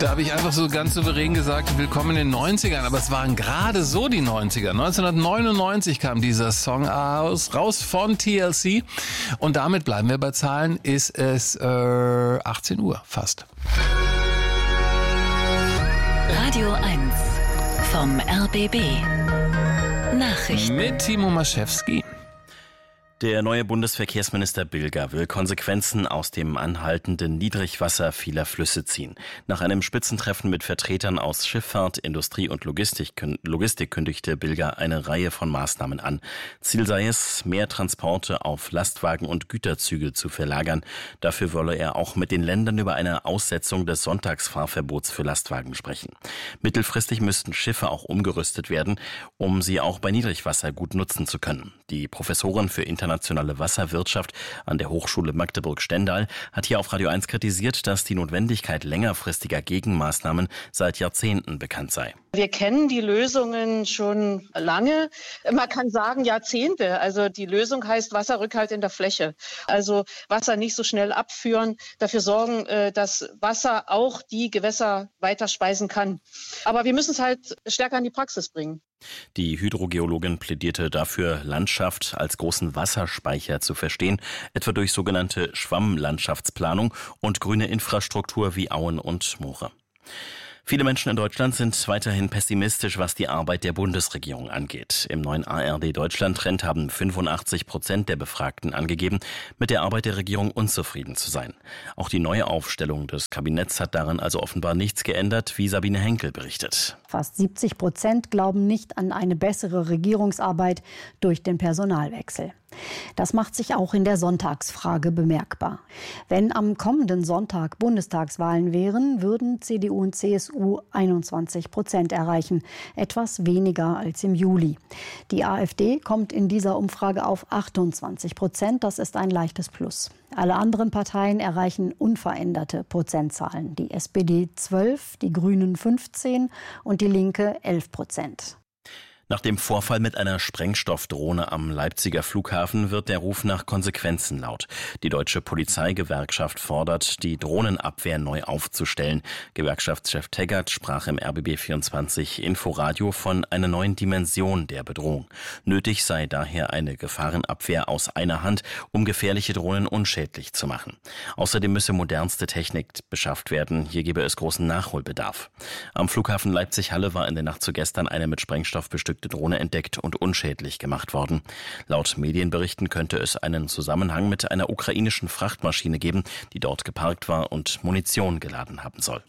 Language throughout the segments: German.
Da habe ich einfach so ganz souverän gesagt, willkommen in den 90ern. Aber es waren gerade so die 90er. 1999 kam dieser Song raus von TLC. Und damit bleiben wir bei Zahlen, ist es 18 Uhr fast. Radio 1 vom RBB. Nachrichten. Mit Timo Maschewski. Der neue Bundesverkehrsminister Bilger will Konsequenzen aus dem anhaltenden Niedrigwasser vieler Flüsse ziehen. Nach einem Spitzentreffen mit Vertretern aus Schifffahrt, Industrie und Logistik kündigte Bilger eine Reihe von Maßnahmen an. Ziel sei es, mehr Transporte auf Lastwagen und Güterzüge zu verlagern. Dafür wolle er auch mit den Ländern über eine Aussetzung des Sonntagsfahrverbots für Lastwagen sprechen. Mittelfristig müssten Schiffe auch umgerüstet werden, um sie auch bei Niedrigwasser gut nutzen zu können. Die Professorin für internationale Wasserwirtschaft an der Hochschule Magdeburg-Stendal hat hier auf Radio 1 kritisiert, dass die Notwendigkeit längerfristiger Gegenmaßnahmen seit Jahrzehnten bekannt sei. Wir kennen die Lösungen schon lange. Man kann sagen Jahrzehnte. Also die Lösung heißt Wasserrückhalt in der Fläche. Also Wasser nicht so schnell abführen, dafür sorgen, dass Wasser auch die Gewässer weiter speisen kann. Aber wir müssen es halt stärker in die Praxis bringen. Die Hydrogeologin plädierte dafür, Landschaft als großen Wasserspeicher zu verstehen, etwa durch sogenannte Schwammlandschaftsplanung und grüne Infrastruktur wie Auen und Moore. Viele Menschen in Deutschland sind weiterhin pessimistisch, was die Arbeit der Bundesregierung angeht. Im neuen ARD-Deutschland-Trend haben 85% der Befragten angegeben, mit der Arbeit der Regierung unzufrieden zu sein. Auch die neue Aufstellung des Kabinetts hat daran also offenbar nichts geändert, wie Sabine Henkel berichtet. Fast 70% glauben nicht an eine bessere Regierungsarbeit durch den Personalwechsel. Das macht sich auch in der Sonntagsfrage bemerkbar. Wenn am kommenden Sonntag Bundestagswahlen wären, würden CDU und CSU 21% erreichen, etwas weniger als im Juli. Die AfD kommt in dieser Umfrage auf 28%, das ist ein leichtes Plus. Alle anderen Parteien erreichen unveränderte Prozentzahlen. Die SPD 12, die Grünen 15 und die Linke 11%. Nach dem Vorfall mit einer Sprengstoffdrohne am Leipziger Flughafen wird der Ruf nach Konsequenzen laut. Die Deutsche Polizeigewerkschaft fordert, die Drohnenabwehr neu aufzustellen. Gewerkschaftschef Teggert sprach im RBB24 Inforadio von einer neuen Dimension der Bedrohung. Nötig sei daher eine Gefahrenabwehr aus einer Hand, um gefährliche Drohnen unschädlich zu machen. Außerdem müsse modernste Technik beschafft werden. Hier gebe es großen Nachholbedarf. Am Flughafen Leipzig-Halle war in der Nacht zu gestern eine mit Sprengstoff bestückte Drohne entdeckt und unschädlich gemacht worden. Laut Medienberichten könnte es einen Zusammenhang mit einer ukrainischen Frachtmaschine geben, die dort geparkt war und Munition geladen haben soll.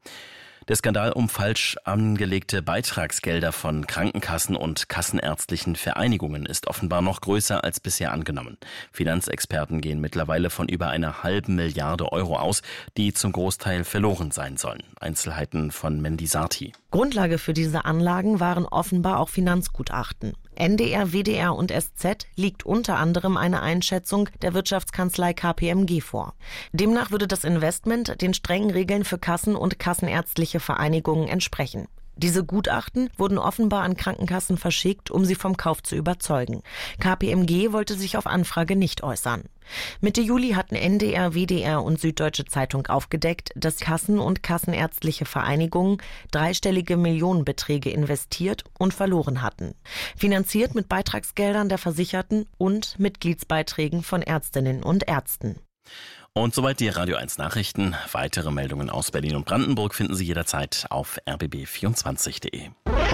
Der Skandal um falsch angelegte Beitragsgelder von Krankenkassen und kassenärztlichen Vereinigungen ist offenbar noch größer als bisher angenommen. Finanzexperten gehen mittlerweile von über einer halben Milliarde Euro aus, die zum Großteil verloren sein sollen. Einzelheiten von Mendy Sarti. Grundlage für diese Anlagen waren offenbar auch Finanzgutachten. NDR, WDR und SZ liegt unter anderem eine Einschätzung der Wirtschaftskanzlei KPMG vor. Demnach würde das Investment den strengen Regeln für Kassen und kassenärztliche Vereinigungen entsprechen. Diese Gutachten wurden offenbar an Krankenkassen verschickt, um sie vom Kauf zu überzeugen. KPMG wollte sich auf Anfrage nicht äußern. Mitte Juli hatten NDR, WDR und Süddeutsche Zeitung aufgedeckt, dass Kassen und kassenärztliche Vereinigungen dreistellige Millionenbeträge investiert und verloren hatten. Finanziert mit Beitragsgeldern der Versicherten und Mitgliedsbeiträgen von Ärztinnen und Ärzten. Und soweit die Radio 1 Nachrichten. Weitere Meldungen aus Berlin und Brandenburg finden Sie jederzeit auf rbb24.de.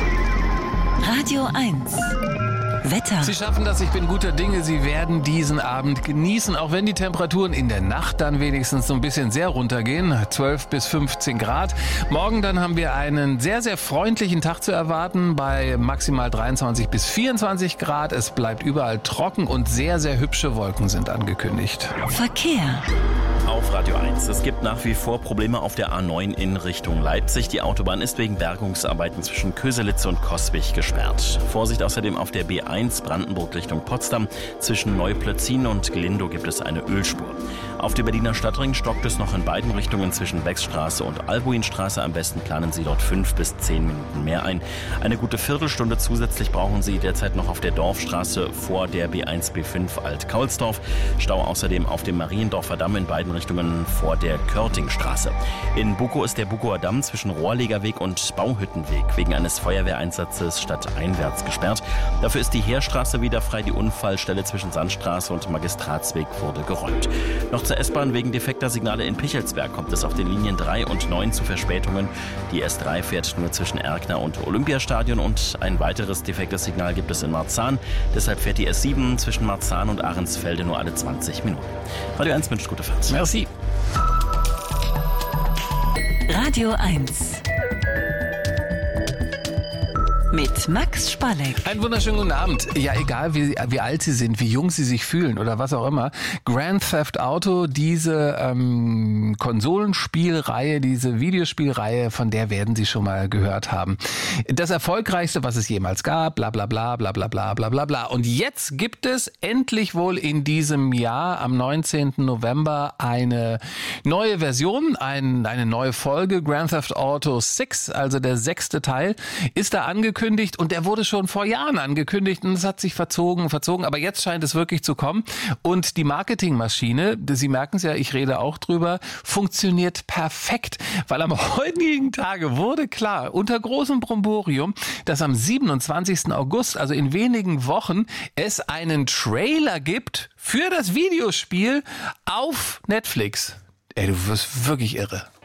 Radio 1 Wetter. Sie schaffen das, ich bin guter Dinge. Sie werden diesen Abend genießen, auch wenn die Temperaturen in der Nacht dann wenigstens so ein bisschen sehr runtergehen. 12 bis 15 Grad. Morgen dann haben wir einen sehr, sehr freundlichen Tag zu erwarten bei maximal 23 bis 24 Grad. Es bleibt überall trocken und sehr, sehr hübsche Wolken sind angekündigt. Verkehr. Auf Radio 1. Es gibt nach wie vor Probleme auf der A9 in Richtung Leipzig. Die Autobahn ist wegen Bergungsarbeiten zwischen Köselitz und Coswig gesperrt. Vorsicht außerdem auf der B B1 Brandenburg Richtung Potsdam. Zwischen Neuplötzin und Glindow gibt es eine Ölspur. Auf der Berliner Stadtring stockt es noch in beiden Richtungen zwischen Wechsstraße und Albuinstraße. Am besten planen Sie dort 5 bis 10 Minuten mehr ein. Eine gute Viertelstunde zusätzlich brauchen Sie derzeit noch auf der Dorfstraße vor der B1 B5 Alt-Kaulsdorf. Stau außerdem auf dem Mariendorfer Damm in beiden Richtungen vor der Körtingstraße. In Bukow ist der Bukower Damm zwischen Rohrlegerweg und Bauhüttenweg wegen eines Feuerwehreinsatzes stadteinwärts gesperrt. Dafür ist die Heerstraße wieder frei. Die Unfallstelle zwischen Sandstraße und Magistratsweg wurde geräumt. Noch zur S-Bahn: wegen defekter Signale in Pichelsberg kommt es auf den Linien 3 und 9 zu Verspätungen. Die S3 fährt nur zwischen Erkner und Olympiastadion und ein weiteres defektes Signal gibt es in Marzahn. Deshalb fährt die S7 zwischen Marzahn und Ahrensfelde nur alle 20 Minuten. Radio 1 wünscht gute Fahrt. Merci. Radio 1 mit Max Spalleck. Einen wunderschönen guten Abend. Ja, egal wie alt Sie sind, wie jung Sie sich fühlen oder was auch immer. Grand Theft Auto, diese Konsolenspielreihe, diese Videospielreihe, von der werden Sie schon mal gehört haben. Das erfolgreichste, was es jemals gab, bla bla bla bla bla bla bla bla bla. Und jetzt gibt es endlich wohl in diesem Jahr, am 19. November, eine neue Version, eine neue Folge. Grand Theft Auto 6, also der 6. Teil, ist da angekündigt. Und der wurde schon vor Jahren angekündigt und es hat sich verzogen, aber jetzt scheint es wirklich zu kommen. Und die Marketingmaschine, Sie merken es ja, ich rede auch drüber, funktioniert perfekt, weil am heutigen Tage wurde klar, unter großem Bromborium, dass am 27. August, also in wenigen Wochen, es einen Trailer gibt für das Videospiel auf Netflix. Ey, du wirst wirklich irre.